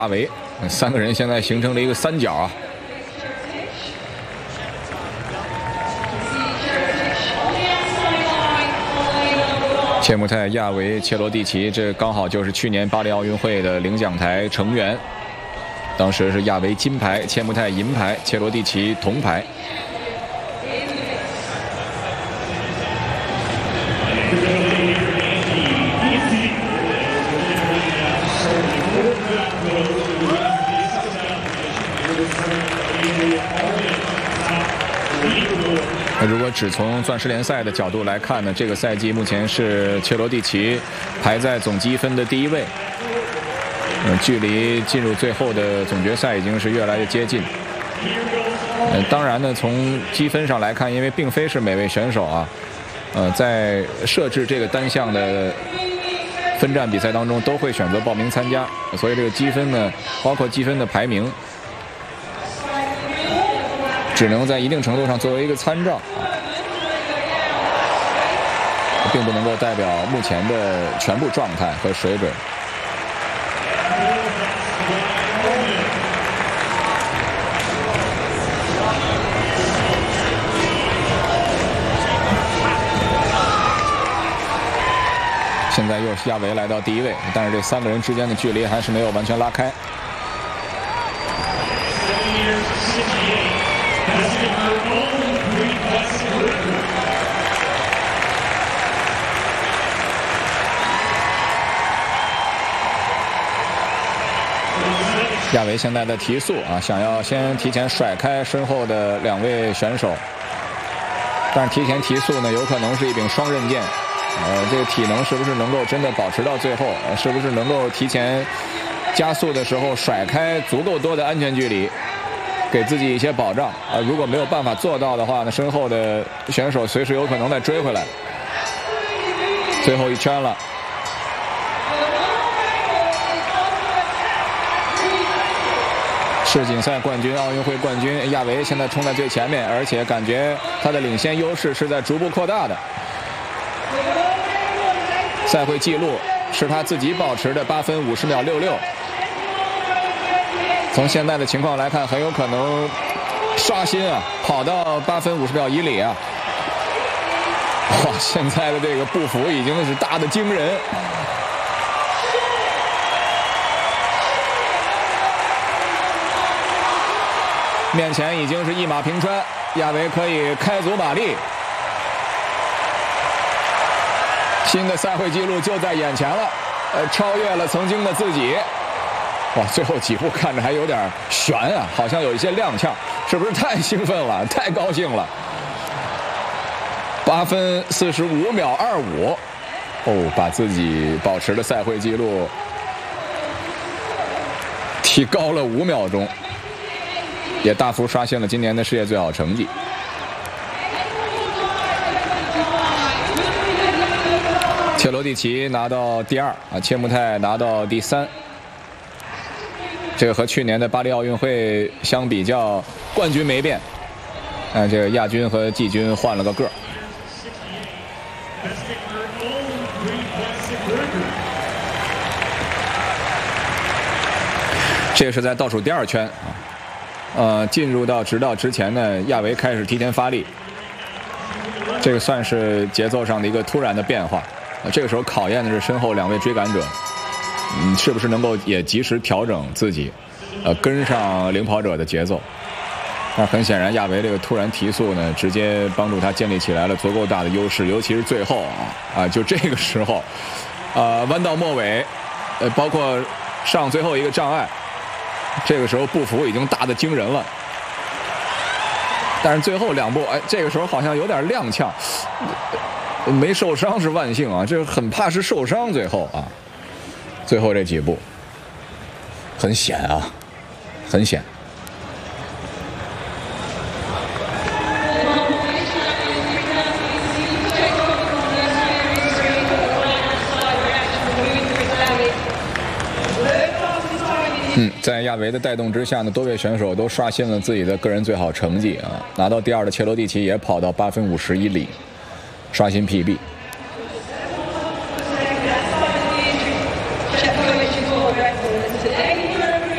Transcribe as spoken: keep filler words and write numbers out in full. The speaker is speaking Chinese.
亚维，三个人现在形成了一个三角啊。切穆泰、亚维、切罗蒂奇，这刚好就是去年巴黎奥运会的领奖台成员。当时是亚维金牌，切穆泰银牌，切罗蒂奇铜牌。 如果只从钻石联赛的角度来看呢，这个赛季目前是切罗蒂奇排在总积分的第一位，呃，距离进入最后的总决赛已经是越来越接近。呃，当然呢，从积分上来看，因为并非是每位选手啊，呃，在设置这个单项的分站比赛当中都会选择报名参加，所以这个积分呢，包括积分的排名。 只能在一定程度上作为一个参照，并不能够代表目前的全部状态和水准。现在又是亚维来到第一位，但是这三个人之间的距离还是没有完全拉开。 亚维现在的提速啊，想要先提前甩开身后的两位选手，但是提前提速呢，有可能是一柄双刃剑。呃，这个体能是不是能够真的保持到最后？呃、是不是能够提前加速的时候甩开足够多的安全距离，给自己一些保障？啊、呃，如果没有办法做到的话呢，身后的选手随时有可能再追回来。最后一圈了。 世锦赛冠军、奥运会冠军亚维现在冲在最前面，而且感觉他的领先优势是在逐步扩大的。赛会纪录是他自己保持的八分五十秒六六。从现在的情况来看，很有可能刷新啊，跑到八分五十秒以里啊！哇，现在的这个步幅已经是大的惊人。 面前已经是一马平川，亚维可以开足马力，新的赛会纪录就在眼前了，呃，超越了曾经的自己。哇，最后几步看着还有点悬啊，好像有一些踉跄，是不是太兴奋了，太高兴了？八分四十五秒二五，哦，把自己保持的赛会纪录提高了五秒钟。 也大幅刷新了今年的世界最好成绩。切罗蒂奇拿到第二啊，切穆泰拿到第三。这个和去年的巴黎奥运会相比较，冠军没变，但这个亚军和季军换了个个儿。这个是在倒数第二圈啊。 呃，进入到直道之前呢，亚维开始提前发力，这个算是节奏上的一个突然的变化。呃，这个时候考验的是身后两位追赶者，嗯，是不是能够也及时调整自己，呃，跟上领跑者的节奏。但很显然，亚维这个突然提速呢，直接帮助他建立起来了足够大的优势，尤其是最后啊啊，就这个时候，呃，弯道末尾，呃，包括上最后一个障碍。 这个时候步幅已经大得惊人了，但是最后两步，哎，这个时候好像有点踉跄，没受伤是万幸啊，这个很怕是受伤。最后啊，最后这几步很险啊，很险。嗯，在亚维的带动之下呢，多位选手都刷新了自己的个人最好成绩啊！拿到第二的切罗蒂奇也跑到八分五十以里，刷新 P B。